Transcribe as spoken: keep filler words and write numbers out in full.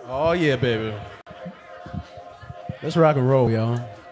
Oh yeah, baby. Let's rock and roll, y'all.